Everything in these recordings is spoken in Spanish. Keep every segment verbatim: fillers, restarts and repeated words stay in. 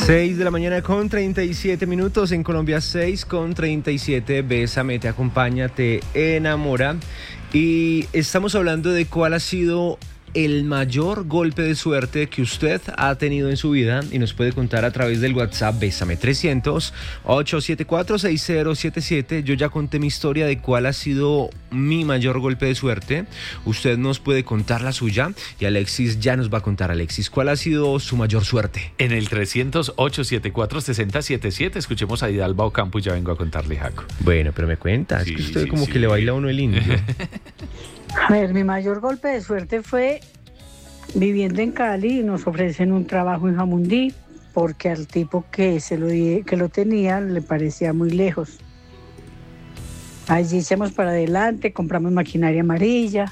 seis de la mañana con treinta y siete minutos, en Colombia seis con treinta y siete. Bésame, te acompaña, te enamora. Y estamos hablando de cuál ha sido el mayor golpe de suerte que usted ha tenido en su vida, y nos puede contar a través del WhatsApp Bésame trescientos, ochocientos setenta y cuatro, sesenta setenta y siete. Yo ya conté mi historia de cuál ha sido mi mayor golpe de suerte. Usted nos puede contar la suya y Alexis ya nos va a contar. Alexis, ¿cuál ha sido su mayor suerte? En el trescientos, ochocientos setenta y cuatro, sesenta setenta y siete escuchemos a Hidalgo Ocampo y ya vengo a contarle, Jaco. Bueno, pero me cuenta, Sí, es que usted sí, como sí. que le baila a uno el indio. A ver, mi mayor golpe de suerte fue viviendo en Cali y nos ofrecen un trabajo en Jamundí porque al tipo que, se lo, di- que lo tenía le parecía muy lejos. Allí echamos para adelante, compramos maquinaria amarilla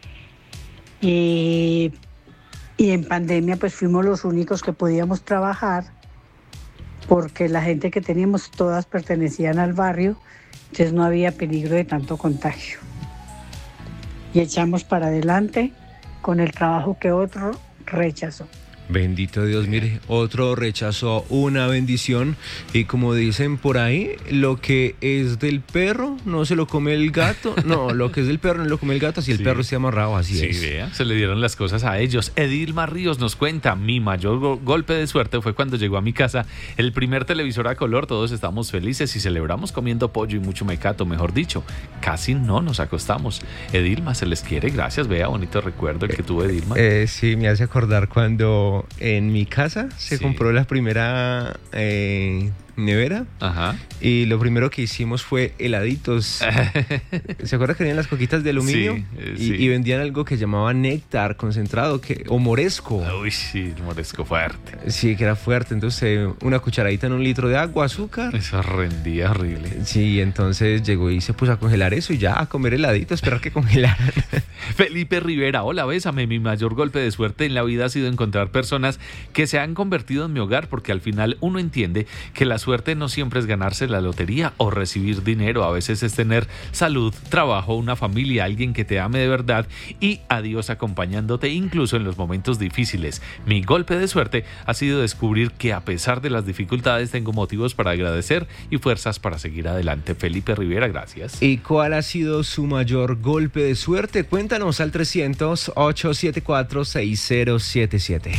y, y en pandemia pues fuimos los únicos que podíamos trabajar porque la gente que teníamos todas pertenecían al barrio, entonces no había peligro de tanto contagio. Y echamos para adelante con el trabajo que otro rechazó. Bendito Dios, mire, otro rechazó, una bendición. Y como dicen por ahí, lo que es del perro no se lo come el gato. No, lo que es del perro no lo come el gato, si el Sí. perro esté amarrado, así Sí, es. vea, se le dieron las cosas a ellos. Edilma Ríos nos cuenta, mi mayor go- golpe de suerte fue cuando llegó a mi casa el primer televisor a color. Todos estábamos felices y celebramos comiendo pollo y mucho mecato, mejor dicho. Casi no nos acostamos. Edilma, se les quiere, gracias, vea, bonito recuerdo el que tuvo Edilma. Eh, sí, me hace acordar cuando en mi casa se Sí. compró la primera eh, nevera. Ajá. Y lo primero que hicimos fue heladitos. ¿Se acuerda que tenían las coquitas de aluminio? Sí, eh, y, sí. y vendían algo que llamaban néctar concentrado que, o moresco. Uy, sí, moresco fuerte. Sí, que era fuerte. Entonces, eh, una cucharadita en un litro de agua, azúcar. Eso rendía horrible. Sí, entonces llegó y se puso a congelar eso y ya a comer heladito, esperar que congelaran. Felipe Rivera, hola, bésame. Mi mayor golpe de suerte en la vida ha sido encontrar personas que se han convertido en mi hogar, porque al final uno entiende que la suerte no siempre es ganarse la lotería o recibir dinero. A veces es tener salud, trabajo, una familia, alguien que te ame de verdad y a Dios acompañándote incluso en los momentos difíciles. Mi golpe de suerte ha sido descubrir que a pesar de las dificultades tengo motivos para agradecer y fuerzas para seguir adelante. Felipe Rivera, gracias. ¿Y cuál ha sido su mayor golpe de suerte? Cuéntanos al trescientos, ochocientos setenta y cuatro, sesenta setenta y siete.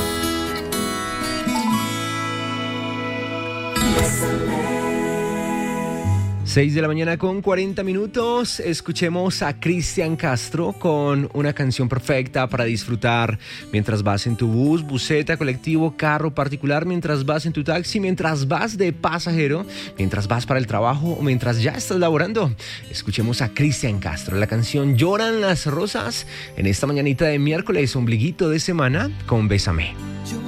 seis de la mañana con cuarenta minutos. Escuchemos a Cristian Castro con una canción perfecta para disfrutar mientras vas en tu bus, buseta, colectivo, carro particular, mientras vas en tu taxi, mientras vas de pasajero, mientras vas para el trabajo o mientras ya estás laborando. Escuchemos a Cristian Castro, la canción Lloran las rosas en esta mañanita de miércoles, ombliguito de semana con Bésame. Yo